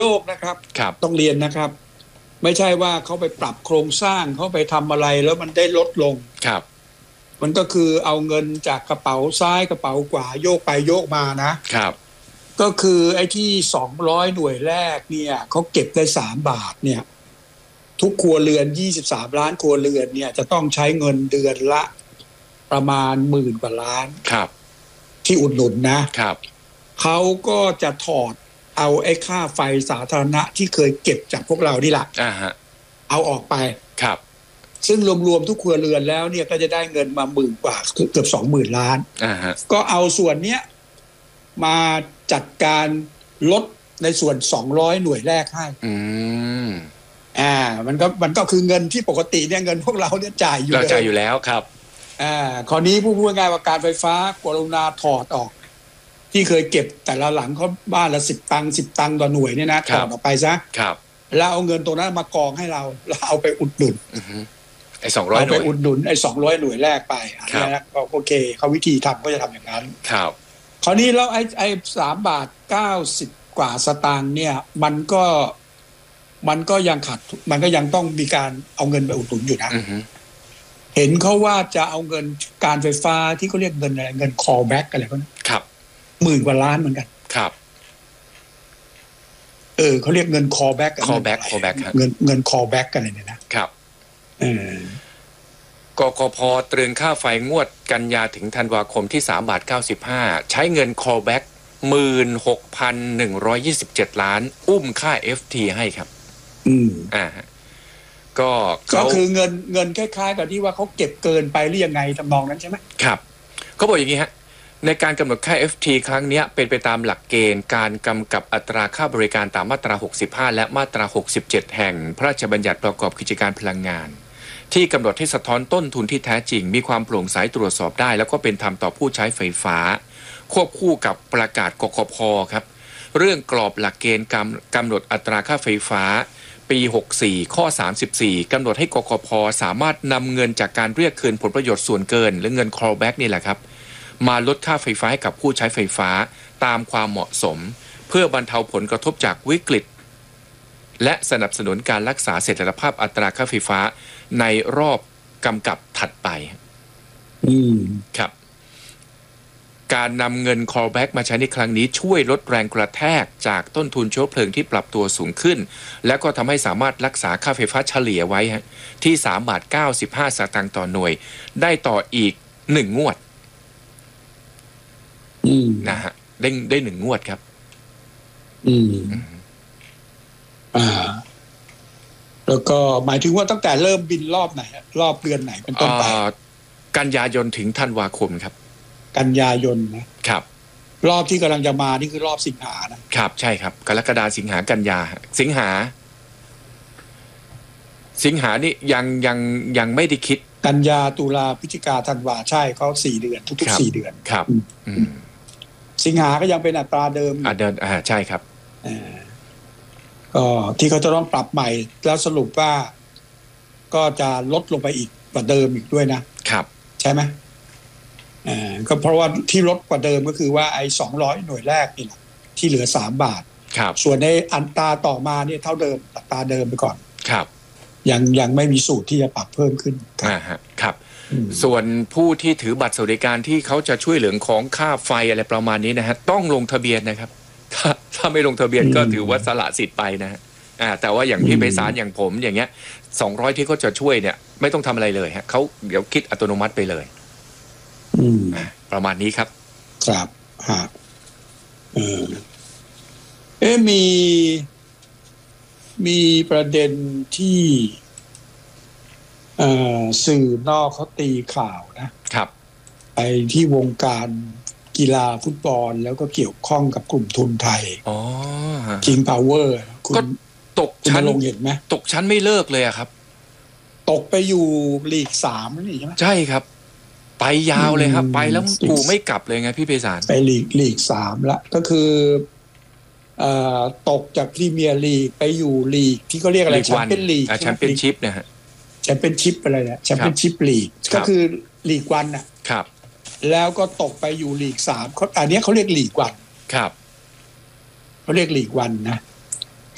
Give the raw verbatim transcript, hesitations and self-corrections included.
โลกนะครับครับต้องเรียนนะครับไม่ใช่ว่าเขาไปปรับโครงสร้างเขาไปทำอะไรแล้วมันได้ลดลงครับมันก็คือเอาเงินจากกระเป๋าซ้ายกระเป๋าขวาโยกไปโยกมานะครับก็คือไอ้ที่สองร้อยหน่วยแรกเนี่ยเขาเก็บได้สามบาทเนี่ยทุกครัวเรือนยี่สิบสามล้านครัวเรือนเนี่ยจะต้องใช้เงินเดือนละประมาณหมื่นกว่าล้านครับที่อุดหนุนนะครับเขาก็จะถอดเอาไอ้ค่าไฟสาธารณะที่เคยเก็บจากพวกเรานี่แหละอ่าฮะเอาออกไปครับซึ่งรวมๆทุกครัวเรือนแล้วเนี่ยก็จะได้เงินมาหมื่นกว่าเกือบสองหมื่นล้านอ่าฮะก็เอาส่วนเนี้ยมาจัดการลดในส่วนสองร้อยหน่วยแรกให้อืมอ่ามันก็มันก็คือเงินที่ปกติเนี่ยเงินพวกเราเนี่ยจ่ายอยู่เราจ่ายอยู่แล้วครับอ่าคราวนี้ผู้พูดง่ายว่าการไฟฟ้ากรุณาถอดออกที่เคยเก็บแต่ละหลังเขาบ้านละสิบตังค์สิบตังค์ต่อหน่วยเนี่ยนะถอดออกไปซะครับแล้วเอาเงินตรงนั้นมากองให้เราแล้วเอาไปอุดหนุนไอ้สองร้อยหน่วยเอาไปอุดหนุนไอ้สองร้อยหน่วยแรกไปอันนี้นะก็โอเคเขาวิธีทำก็จะทำอย่างนั้นครับคราวนี้แล้วไอ้ไอ้สามบาทเก้าสิบกว่าสตางค์เนี่ยมันก็มันก็ยังขาดมันก็ยังต้องมีการเอาเงินไปอุดหนุนอยู่นะเห็นเขาว่าจะเอาเงินการไฟฟ้าที่เขาเรียกเงินอะไรเงิน callback อะไรพวกนั้นครับหมื่นกว่าล้านเหมือนกันครับเออเขาเรียกเงิน callback callback callback เงินเงิน callback กันอะไรเนี่ยนะครับเออกกพ.ตรึงค่าไฟงวดกันยาถึงธันวาคมที่สามบาทเก้าสิบห้าใช้เงิน callback หนึ่งหมื่นหกพันหนึ่งร้อยยี่สิบเจ็ดล้านอุ้มค่า เอฟ ที ให้ครับอืมอ่าก็ก็คือเงินเงินคล้ายๆกับที่ว่าเขาเก็บเกินไปหรือยังไงทำนองนั้นใช่ไหมครับเขาบอกอย่างนี้ฮะในการกำหนดค่า เอฟ ที ครั้งนี้เป็นไปตามหลักเกณฑ์การกำกับอัตราค่าบริการตามมาตราหกสิบห้าและมาตราหกสิบเจ็ดแห่งพระราชบัญญัติประกอบกิจการพลังงานที่กำหนดให้สะท้อนต้นทุนที่แท้จริงมีความโปร่งใสตรวจสอบได้แล้วก็เป็นธรรมต่อผู้ใช้ไฟฟ้าควบคู่กับประกาศกกพ.ครับเรื่องกรอบหลักเกณฑ์กำกำหนดอัตราค่าไฟฟ้าปีหกสิบสี่ข้อสามสิบสี่กำหนดให้กกพ.สามารถนำเงินจากการเรียกคืนผลประโยชน์ส่วนเกินหรือเงิน callback นี่แหละครับมาลดค่าไฟฟ้าให้กับผู้ใช้ไฟฟ้าตามความเหมาะสมเพื่อบรรเทาผลกระทบจากวิกฤตและสนับสนุนการรักษาเสถียรภาพอัตราค่าไฟฟ้าในรอบกำกับถัดไปอืมครับการนำเงิน callback มาใช้ในครั้งนี้ช่วยลดแรงกระแทกจากต้นทุนเชื้อเพลิงที่ปรับตัวสูงขึ้นและก็ทำให้สามารถรักษาค่าไฟฟ้าเฉลี่ยไว้ที่สามบาทเก้าสิบห้าสตางค์ต่อหน่วยได้ต่ออีกหนึ่งงวดนะฮะได้ได้หนึ่งงวดครับอืมอ่าแล้วก็หมายถึงว่าตั้งแต่เริ่มบินรอบไหนรอบเดือนไหนเป็นต้นไปกันยายนถึงธันวาคมครับกันยายนนะครับรอบที่กำลังจะมานี่คือรอบสิงหานะครับใช่ครับกรกฎาสิงหากันยาสิงหาสิงหานี่ยังยังยังไม่ได้คิดกันยาตุลาพฤศจิกาธันวาใช่เขาสี่เดือนทุกๆสี่เดือนครับสิงหาก็ยังเป็นอัตราเดิมอ่าเดินอ่าใช่ครับก็ที่เขาจะต้องปรับใหม่แล้วสรุปว่าก็จะลดลงไปอีกกว่าเดิมอีกด้วยนะครับใช่ไหมอ่าก็เพราะว่าที่ลดกว่าเดิมก็คือว่าไอ้สองร้อยหน่วยแรกนี่แหละที่เหลือสามบาทครับส่วนในอัตราต่อมาเนี่ยเท่าเดิมอัตราเดิมไปก่อนครับยังยังไม่มีสูตรที่จะปรับเพิ่มขึ้นอ่าฮะครับส่วนผู้ที่ถือบัตรสวัสดิการที่เขาจะช่วยเหลือของค่าไฟอะไรประมาณนี้นะฮะต้องลงทะเบียนนะครับถ้าถ้าไม่ลงทะเบียนก็ถือว่าสละสิทธิ์ไปนะฮะอ่าแต่ว่าอย่างพี่ไพศาลอย่างผมอย่างเงี้ยสองร้อยที่เขาจะช่วยเนี่ยไม่ต้องทำอะไรเลยฮะเขาเดี๋ยวคิดอัตโนมัติไปเลยอืมประมาณนี้ครับครับฮะเออเอ๊ะมีมีประเด็นที่เอ่อสื่อนอกเขาตีข่าวนะครับไปที่วงการกีฬาฟุตบอลแล้วก็เกี่ยวข้องกับกลุ่มทุนไทยอ๋อ King Power คุณก็ตกชั้นลงเห็นไหมตกชั้นไม่เลิกเลยอะครับตกไปอยู่ลีกสามนี่ใช่ไหมใช่ครับไปยาวเลยครับไปแล้วกูไม่กลับเลยไงพี่ไพศาลไปลีกลีกสามละก็คือเอ่อตกจากพรีเมียร์ลีกไปอยู่ลีกที่เขาเรียกอะไรแชมเปี้ยนลีกแชมเปี้ยนชิพนะฮะแชมเปี้ยนชิพอะไรเนี่ยแชมเปี้ยนชิพลีกก็คือลีกวันน่ะครับแล้วก็ตกไปอยู่ลีกสามเขาอันนี้เขาเรียกลีกวันครับเขาเรียกลีกวันนะ